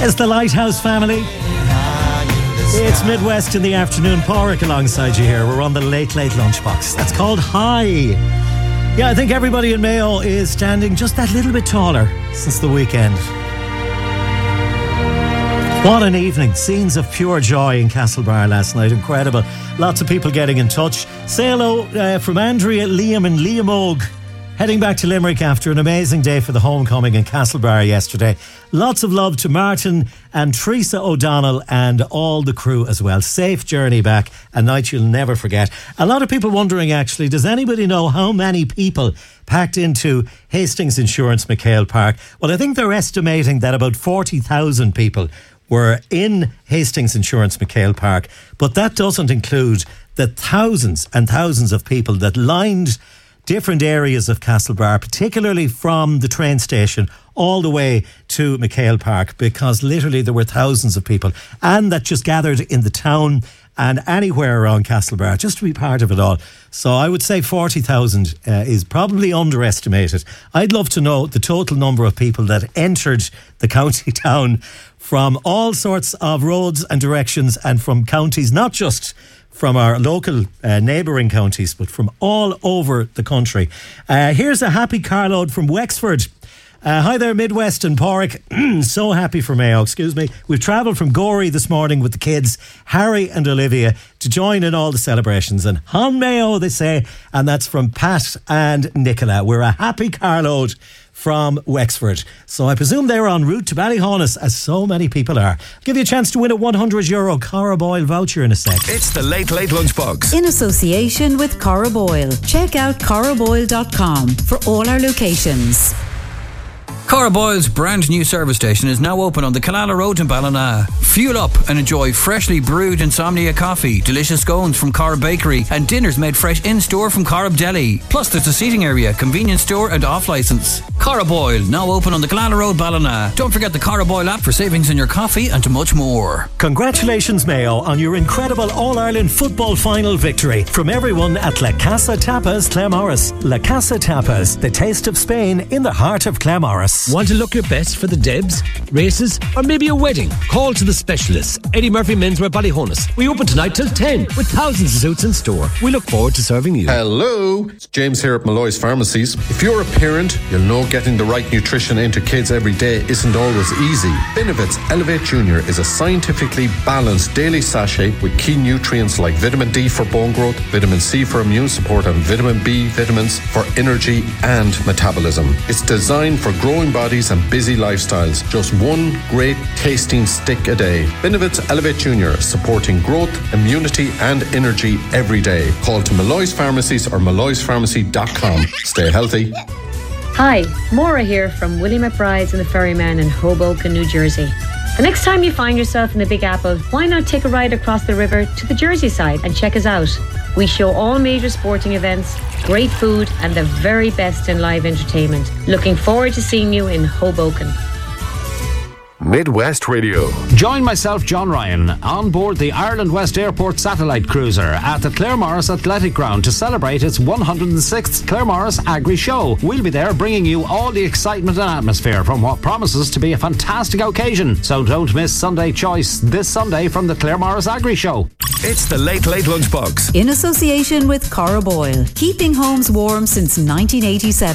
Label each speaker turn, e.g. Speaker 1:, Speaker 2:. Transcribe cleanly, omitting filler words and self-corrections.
Speaker 1: Yes, the Lighthouse family. It's Midwest in the afternoon. Porrick alongside you here. We're on the Late Lunchbox. That's called High. Yeah, I think everybody in Mayo is standing just that little bit taller since the weekend. What an evening. Scenes of pure joy in Castlebar last night. Incredible. Lots of people getting in touch. Say hello from Andrea, Liam and Liam Og. Heading back to Limerick after an amazing day for the homecoming in Castlebar yesterday. Lots of love to Martin and Teresa O'Donnell and all the crew as well. Safe journey back, a night you'll never forget. A lot of people wondering actually, does anybody know how many people packed into Hastings Insurance McHale Park? Well, I think they're estimating that about 40,000 people were in Hastings Insurance McHale Park, but that doesn't include the thousands and thousands of people that lined different areas of Castlebar, particularly from the train station all the way to McHale Park, because literally there were thousands of people, and that just gathered in the town and anywhere around Castlebar just to be part of it all. So I would say 40,000 is probably underestimated. I'd love to know the total number of people that entered the county town from all sorts of roads and directions, and from counties, not just from our local neighbouring counties, but from all over the country. Here's a happy carload from Wexford. Hi there, Midwest and Porrick. So happy for Mayo, excuse me. We've travelled from Gorey this morning with the kids, Harry and Olivia, to join in all the celebrations. And Hon Mayo, they say, and that's from Pat and Nicola. We're a happy carload from Wexford. So I presume they're en route to Ballyhonus, as so many people are. I'll give you a chance to win a €100 Cara Boyle voucher in a sec.
Speaker 2: It's the Late Lunchbox.
Speaker 3: In association with Cara Boyle. Check out caraboyle.com for all our locations.
Speaker 4: Cara Boyle's brand new service station is now open on the Killala Road in Ballina. Fuel up and enjoy freshly brewed Insomnia coffee, delicious scones from Cara Bakery, and dinners made fresh in-store from Corrib Deli. Plus there's a seating area, convenience store and off-licence. Cara Boyle, now open on the Killala Road, Ballina. Don't forget the Cara Boyle app for savings in your coffee and much more.
Speaker 1: Congratulations, Mayo, on your incredible All-Ireland football final victory. From everyone at La Casa Tapas, Claremorris. La Casa Tapas, the taste of Spain in the heart of Claremorris.
Speaker 5: Want to look your best for the Debs, races, or maybe a wedding? Call to the specialists. Eddie Murphy Menswear Ballyhonus. We open tonight till 10 with thousands of suits in store. We look forward to serving you.
Speaker 6: Hello, it's James here at Malloy's Pharmacies. If you're a parent, you'll know getting the right nutrition into kids every day isn't always easy. Benevit's Elevate Junior is a scientifically balanced daily sachet with key nutrients like vitamin D for bone growth, vitamin C for immune support, and vitamin B vitamins for energy and metabolism. It's designed for growing bodies and busy lifestyles. Just one great tasting stick a day. Benevit's Elevate Junior, supporting growth, immunity and energy every day. Call to Malloy's Pharmacies or malloyspharmacy.com. Stay healthy.
Speaker 7: Hi, Maura here from Willie McBride's and the Ferryman in Hoboken, New Jersey. The next time you find yourself in the Big Apple, why not take a ride across the river to the Jersey side and check us out? We show all major sporting events, great food and the very best in live entertainment. Looking forward to seeing you in Hoboken.
Speaker 2: Midwest Radio.
Speaker 5: Join myself, John Ryan, on board the Ireland West Airport satellite cruiser at the Claremorris Athletic Ground to celebrate its 106th Claremorris Agri Show. We'll be there bringing you all the excitement and atmosphere from what promises to be a fantastic occasion. So don't miss Sunday Choice this Sunday from the Claremorris Agri Show.
Speaker 2: It's the Late Lunchbox.
Speaker 3: In association with Cara Boyle. Keeping homes warm since 1987.